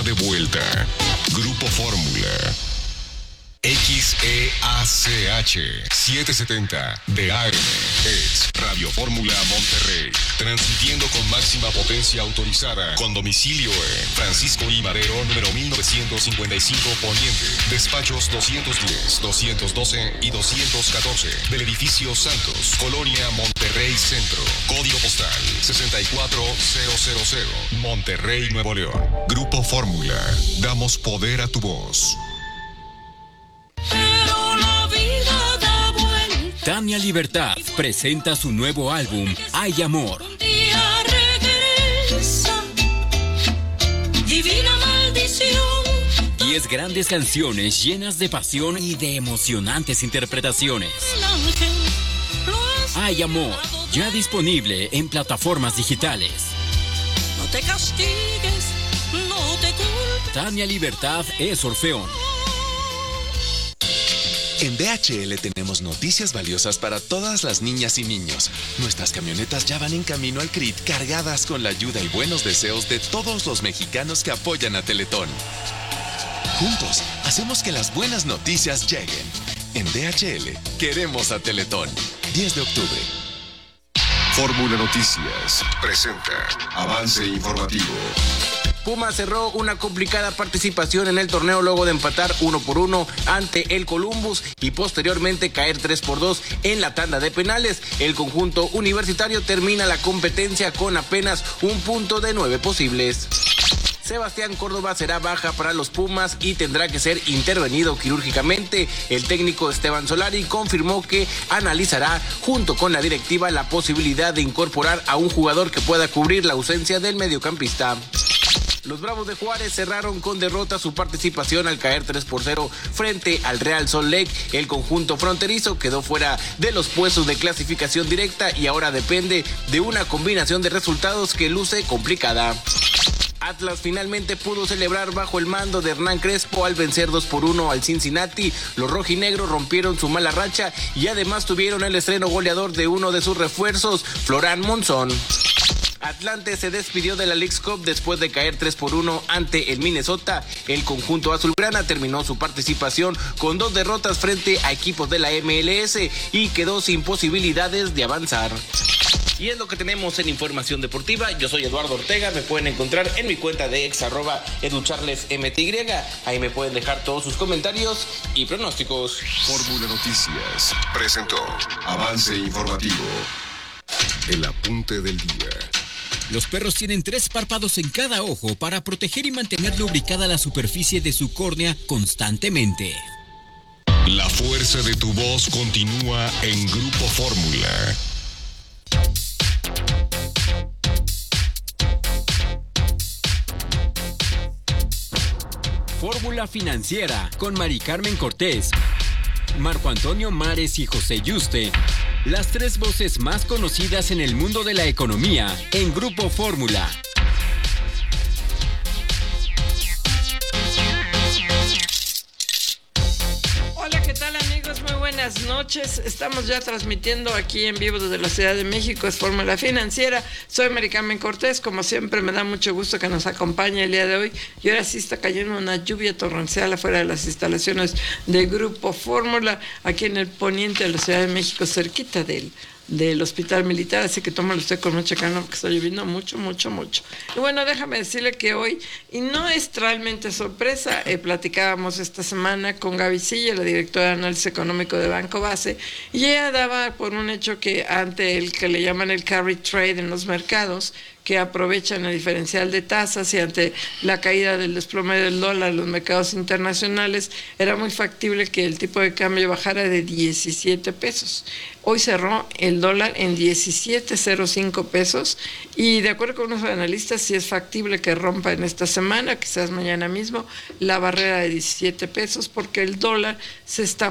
de vuelta. Grupo Fórmula. XEACH 770 de AM es Radio Fórmula Monterrey, transmitiendo con máxima potencia autorizada, con domicilio en Francisco I. Madero, número 1955 Poniente, despachos 210, 212 y 214 del edificio Santos, Colonia Monterrey Centro, código postal 64000, Monterrey, Nuevo León. Grupo Fórmula, damos poder a tu voz. Tania Libertad presenta su nuevo álbum, Hay Amor. 10 grandes canciones llenas de pasión y de emocionantes interpretaciones. Hay Amor, ya disponible en plataformas digitales. No te castigues, no te culpes. Tania Libertad es Orfeón. En DHL tenemos noticias valiosas para todas las niñas y niños. Nuestras camionetas ya van en camino al CRIT cargadas con la ayuda y buenos deseos de todos los mexicanos que apoyan a Teletón. Juntos, hacemos que las buenas noticias lleguen. En DHL, queremos a Teletón. 10 de octubre. Fórmula Noticias presenta Avance Informativo. Pumas cerró una complicada participación en el torneo luego de empatar 1-1 ante el Columbus y posteriormente caer 3-2 en la tanda de penales. El conjunto universitario termina la competencia con apenas un punto de 9 posibles. Sebastián Córdoba será baja para los Pumas y tendrá que ser intervenido quirúrgicamente. El técnico Esteban Solari confirmó que analizará junto con la directiva la posibilidad de incorporar a un jugador que pueda cubrir la ausencia del mediocampista. Los Bravos de Juárez cerraron con derrota su participación al caer 3-0 frente al Real Salt Lake. El conjunto fronterizo quedó fuera de los puestos de clasificación directa y ahora depende de una combinación de resultados que luce complicada. Atlas finalmente pudo celebrar bajo el mando de Hernán Crespo al vencer 2-1 al Cincinnati. Los rojinegros rompieron su mala racha y además tuvieron el estreno goleador de uno de sus refuerzos, Florán Monzón. Atlante se despidió de la Leagues Cup después de caer 3-1 ante el Minnesota. El conjunto azulgrana terminó su participación con 2 derrotas frente a equipos de la MLS y quedó sin posibilidades de avanzar. Y es lo que tenemos en Información Deportiva. Yo soy Eduardo Ortega, me pueden encontrar en mi cuenta de @educharlesmty. Ahí me pueden dejar todos sus comentarios y pronósticos. Fórmula Noticias presentó Avance Informativo. El apunte del día. Los perros tienen 3 párpados en cada ojo para proteger y mantener lubricada la superficie de su córnea constantemente. La fuerza de tu voz continúa en Grupo Fórmula. Fórmula Financiera con Mari Carmen Cortés, Marco Antonio Mares y José Yuste. Las 3 voces más conocidas en el mundo de la economía en Grupo Fórmula. Hola, ¿qué tal amigos? Muy buenas noches. Estamos ya transmitiendo aquí en vivo desde la Ciudad de México. Es Fórmula Financiera. Soy Mari Carmen Cortés. Como siempre, me da mucho gusto que nos acompañe el día de hoy. Y ahora sí está cayendo una lluvia torrencial afuera de las instalaciones de Grupo Fórmula, aquí en el poniente de la Ciudad de México, cerquita del Hospital Militar, así que tómalo usted con mucha calma porque está lloviendo mucho. Y bueno, déjame decirle que hoy, y no es realmente sorpresa, platicábamos esta semana con Gaby Silla, la directora de análisis económico de Banco Base, y ella daba por un hecho que ante el que le llaman el carry trade en los mercados, que aprovechan el diferencial de tasas y ante la caída del desplome del dólar en los mercados internacionales, era muy factible que el tipo de cambio bajara de 17 pesos. Hoy cerró el dólar en 17.05 pesos y de acuerdo con unos analistas sí es factible que rompa en esta semana, quizás mañana mismo, la barrera de 17 pesos porque el dólar se está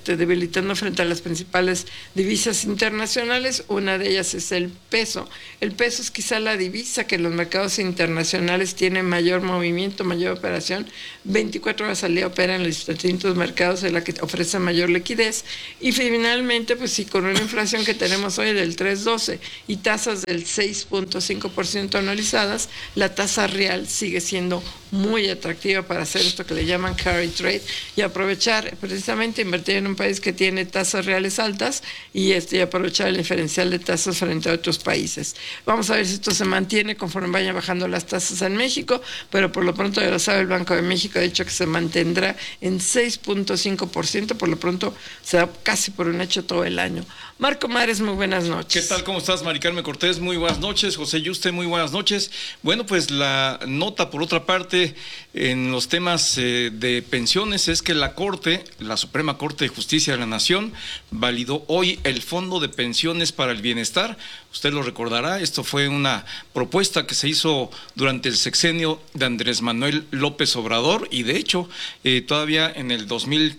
debilitando frente a las principales divisas internacionales. Una de ellas es el peso. El peso es quizá la divisa que en los mercados internacionales tiene mayor movimiento, mayor operación. 24 horas al día opera en los distintos mercados, es la que ofrece mayor liquidez. Y finalmente, pues sí, con una inflación que tenemos hoy del 3.12 y tasas del 6.5% anualizadas, la tasa real sigue siendo muy atractiva para hacer esto que le llaman carry trade y aprovechar, precisamente invertir en un país que tiene tasas reales altas y aprovechar el diferencial de tasas frente a otros países. Vamos a ver si esto se mantiene conforme vayan bajando las tasas en México, pero por lo pronto ya lo sabe el Banco de México, ha dicho que se mantendrá en 6.5%, por lo pronto se da casi por un hecho todo el año. Marco Mares, muy buenas noches. ¿Qué tal? ¿Cómo estás, Mari Carmen Cortés? Muy buenas noches. José Yuste, muy buenas noches. Bueno, pues la nota, por otra parte, en los temas de pensiones es que la Suprema Corte de Justicia de la Nación, validó hoy el Fondo de Pensiones para el Bienestar. Usted lo recordará, esto fue una propuesta que se hizo durante el sexenio de Andrés Manuel López Obrador y de hecho todavía en el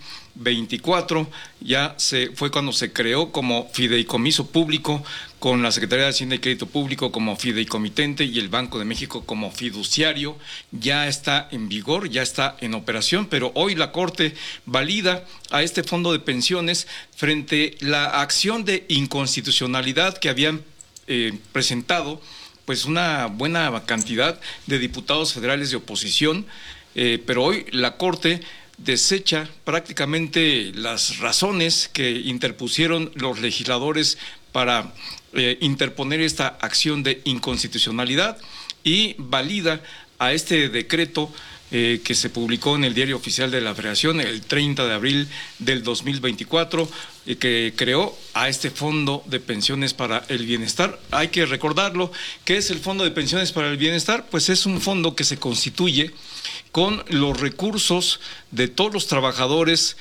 2024 ya fue cuando se creó como fideicomiso público, con la Secretaría de Hacienda y Crédito Público como fideicomitente y el Banco de México como fiduciario. Ya está en vigor, ya está en operación, pero hoy la Corte valida a este fondo de pensiones frente a la acción de inconstitucionalidad que habían presentado pues una buena cantidad de diputados federales de oposición, pero hoy la Corte desecha prácticamente las razones que interpusieron los legisladores para interponer esta acción de inconstitucionalidad y valida a este decreto que se publicó en el Diario Oficial de la Federación el 30 de abril del 2024, que creó a este Fondo de Pensiones para el Bienestar. Hay que recordarlo, ¿qué es el Fondo de Pensiones para el Bienestar? Pues es un fondo que se constituye con los recursos de todos los trabajadores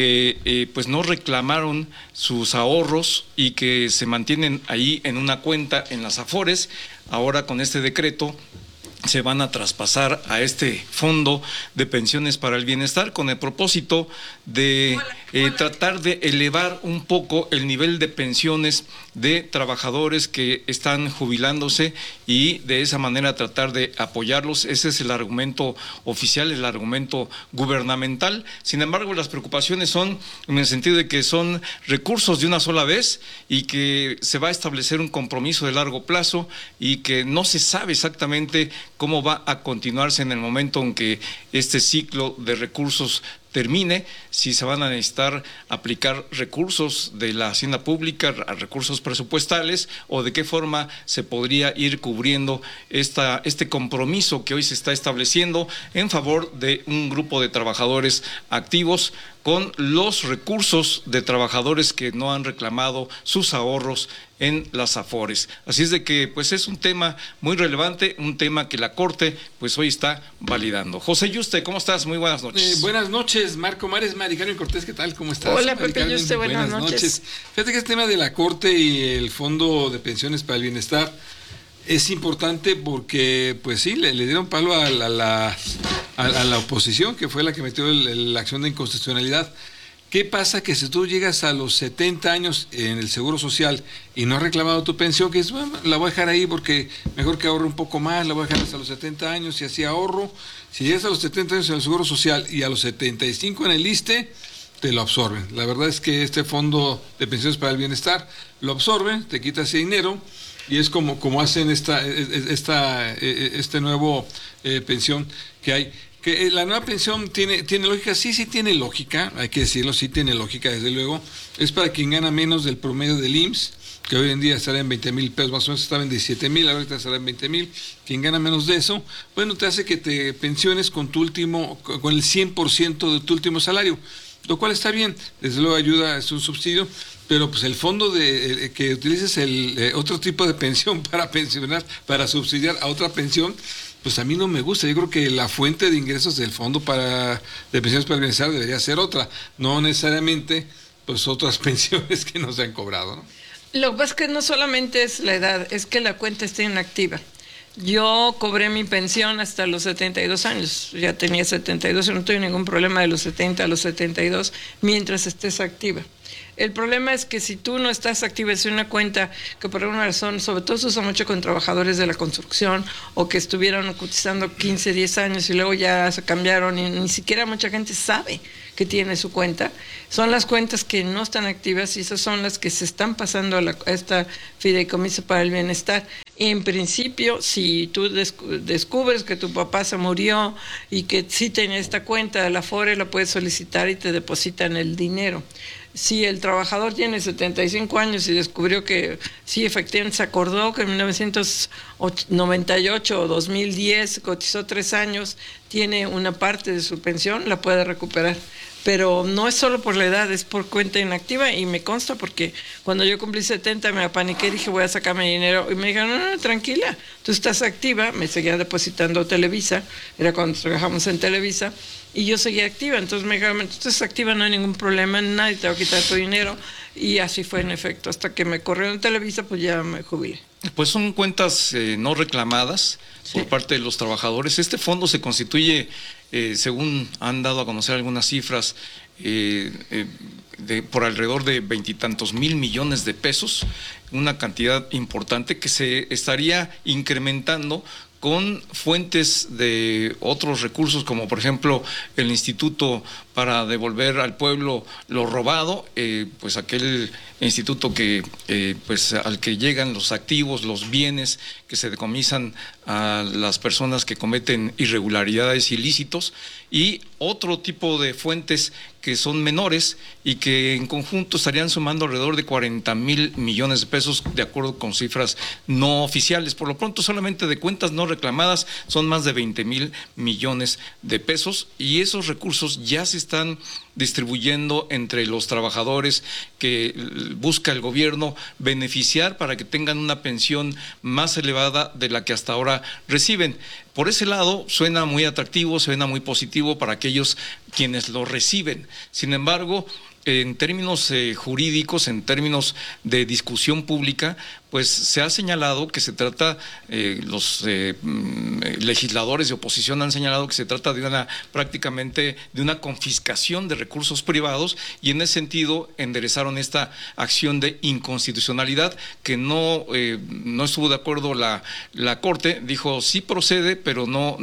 que pues no reclamaron sus ahorros y que se mantienen ahí en una cuenta en las Afores. Ahora con este decreto se van a traspasar a este Fondo de Pensiones para el Bienestar con el propósito de tratar de elevar un poco el nivel de pensiones de trabajadores que están jubilándose y de esa manera tratar de apoyarlos. Ese es el argumento oficial, el argumento gubernamental. Sin embargo, las preocupaciones son en el sentido de que son recursos de una sola vez y que se va a establecer un compromiso de largo plazo y que no se sabe exactamente cómo va a continuarse en el momento en que este ciclo de recursos termine, si se van a necesitar aplicar recursos de la hacienda pública, recursos presupuestales, o de qué forma se podría ir cubriendo este compromiso que hoy se está estableciendo en favor de un grupo de trabajadores activos con los recursos de trabajadores que no han reclamado sus ahorros en las Afores. Así es de que pues es un tema muy relevante, un tema que la Corte pues hoy está validando. José Yuste, ¿cómo estás? Muy buenas noches. Buenas noches, Marco Mares, Mari Carmen Cortés, ¿qué tal? ¿Cómo estás? Hola, Pepe Yuste, buenas noches. Fíjate que este tema de la Corte y el Fondo de Pensiones para el Bienestar es importante porque, pues sí, le dieron palo a la oposición, que fue la que metió la acción de inconstitucionalidad. ¿Qué pasa? Que si tú llegas a los 70 años en el Seguro Social y no has reclamado tu pensión, que dices, bueno, la voy a dejar ahí porque mejor que ahorre un poco más, la voy a dejar hasta los 70 años y así ahorro. Si llegas a los 70 años en el Seguro Social y a los 75 en el ISSSTE, te lo absorben. La verdad es que este Fondo de Pensiones para el Bienestar lo absorbe, te quita ese dinero y es como hacen este nuevo pensión que hay. Que la nueva pensión tiene lógica, sí tiene lógica, hay que decirlo, sí tiene lógica, desde luego. Es para quien gana menos del promedio del IMSS, que hoy en día estará en 20,000 pesos, más o menos estaba en 17,000, ahorita estará en 20,000. Quien gana menos de eso, bueno, te hace que te pensiones con el 100% de tu último salario, lo cual está bien, desde luego ayuda, es un subsidio, pero pues el fondo que utilices otro tipo de pensión para pensionar, para subsidiar a otra pensión, pues a mí no me gusta. Yo creo que la fuente de ingresos del Fondo de Pensiones para el Bienestar debería ser otra, no necesariamente pues otras pensiones que nos han cobrado, ¿no? Lo que pasa es que no solamente es la edad, es que la cuenta está inactiva. Yo cobré mi pensión hasta los 72 años, ya tenía 72, no tuve ningún problema de los 70 a los 72 mientras estés activa. El problema es que si tú no estás activa en una cuenta que por alguna razón, sobre todo se usa mucho con trabajadores de la construcción o que estuvieron cotizando 15, 10 años y luego ya se cambiaron y ni siquiera mucha gente sabe que tiene su cuenta, son las cuentas que no están activas y esas son las que se están pasando a esta fideicomiso para el bienestar. En principio, si tú descubres que tu papá se murió y que sí tenía esta cuenta de la Afore, la puedes solicitar y te depositan el dinero. Si el trabajador tiene 75 años y descubrió que sí, efectivamente se acordó que en 1998 o 2010 cotizó 3 años, tiene una parte de su pensión, la puede recuperar. Pero no es solo por la edad, es por cuenta inactiva y me consta porque cuando yo cumplí 70 me apaniqué y dije voy a sacarme dinero y me dijeron no, tranquila, tú estás activa, me seguía depositando Televisa, era cuando trabajamos en Televisa y yo seguía activa, entonces me dijeron tú estás activa, no hay ningún problema, nadie te va a quitar tu dinero y así fue en efecto, hasta que me corrieron en Televisa pues ya me jubilé. Pues son cuentas no reclamadas por parte de los trabajadores. Este fondo se constituye, según han dado a conocer algunas cifras, por alrededor de 20 y tantos mil millones de pesos, una cantidad importante que se estaría incrementando con fuentes de otros recursos, como por ejemplo el Instituto para devolver al pueblo lo robado, pues aquel instituto que pues al que llegan los activos, los bienes que se decomisan a las personas que cometen irregularidades ilícitos, y otro tipo de fuentes que son menores y que en conjunto estarían sumando alrededor de 40 mil millones de pesos de acuerdo con cifras no oficiales. Por lo pronto solamente de cuentas no reclamadas son más de 20 mil millones de pesos y esos recursos ya se están distribuyendo entre los trabajadores que busca el gobierno beneficiar para que tengan una pensión más elevada de la que hasta ahora reciben. Por ese lado suena muy atractivo, suena muy positivo para aquellos quienes lo reciben. Sin embargo, en términos jurídicos, en términos de discusión pública, pues se ha señalado que se trata, los legisladores de oposición han señalado que se trata de prácticamente de una confiscación de recursos privados, y en ese sentido enderezaron esta acción de inconstitucionalidad que no estuvo de acuerdo la Corte. Dijo sí procede, pero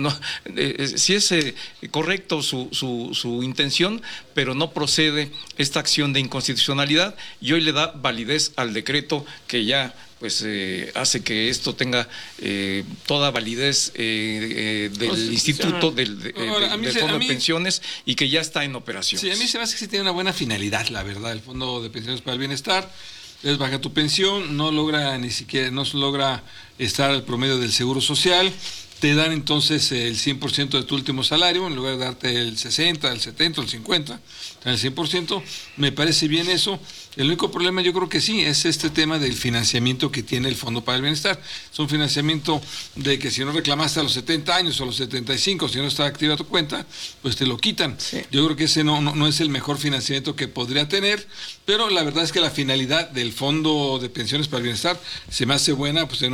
sí es correcto su intención, pero no procede esta acción de inconstitucionalidad, y hoy le da validez al decreto que ya pues hace que esto tenga toda validez del instituto, del Fondo de Pensiones, y que ya está en operación. Sí, a mí se me hace que sí tiene una buena finalidad, la verdad, el Fondo de Pensiones para el Bienestar. Es baja tu pensión, no logra estar al promedio del Seguro Social, te dan entonces el 100% de tu último salario, en lugar de darte el 60, el 70, el 50, el 100%, me parece bien eso. El único problema yo creo que sí, es este tema del financiamiento que tiene el Fondo para el Bienestar. Es un financiamiento de que si no reclamaste a los 70 años o a los 75, si no está activa tu cuenta, pues te lo quitan. Sí. Yo creo que ese no es el mejor financiamiento que podría tener, pero la verdad es que la finalidad del Fondo de Pensiones para el Bienestar se me hace buena, pues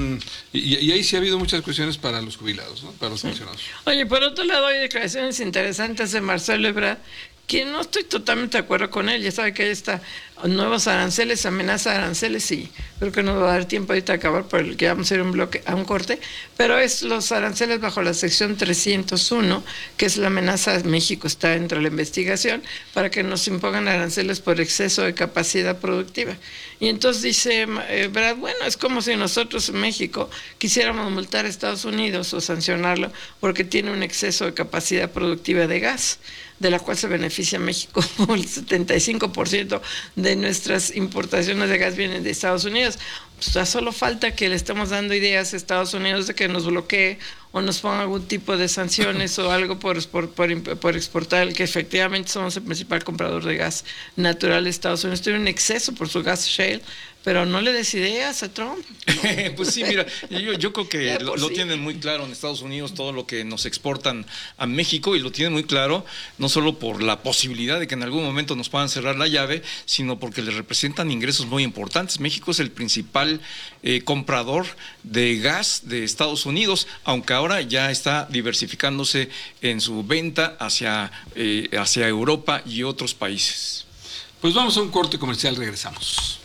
y ahí sí ha habido muchas cuestiones para los jubilados, ¿no? Para los pensionados. Oye, por otro lado hay declaraciones interesantes de Marcelo Ebrard, que no estoy totalmente de acuerdo con él. Ya sabe que hay nuevos aranceles, amenaza de aranceles, y creo que no va a dar tiempo ahorita a acabar porque vamos a ir a un corte, pero es los aranceles bajo la sección 301, que es la amenaza. México está entre la investigación para que nos impongan aranceles por exceso de capacidad productiva. Y entonces dice Brad, bueno, es como si nosotros en México quisiéramos multar a Estados Unidos o sancionarlo porque tiene un exceso de capacidad productiva de gas, de la cual se beneficia México. El 75% de nuestras importaciones de gas vienen de Estados Unidos. Pues ya solo falta que le estemos dando ideas a Estados Unidos de que nos bloquee o nos ponga algún tipo de sanciones o algo por exportar, que efectivamente somos el principal comprador de gas natural de Estados Unidos. Tiene un exceso por su gas shale, pero no le des ideas a Trump. No. Pues sí, mira, yo creo que lo tienen muy claro en Estados Unidos, todo lo que nos exportan a México, y lo tienen muy claro, no solo por la posibilidad de que en algún momento nos puedan cerrar la llave, sino porque les representan ingresos muy importantes. México es el principal comprador de gas de Estados Unidos, aunque ahora ya está diversificándose en su venta hacia Europa y otros países. Pues vamos a un corte comercial, regresamos.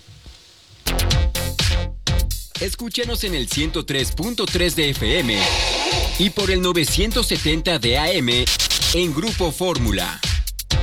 Escúchanos en el 103.3 de FM y por el 970 de AM en Grupo Fórmula.